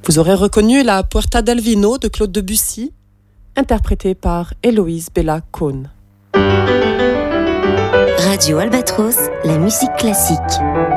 Vous aurez reconnu la Puerta del Vino de Claude Debussy, interprétée par Héloïse Bella-Cône. Radio Albatros, la musique classique.